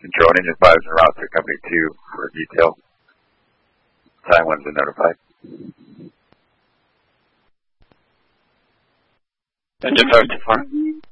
Control engine 5 is en route to Company 2 for detail. Time one's been notified. Engine 5 too far.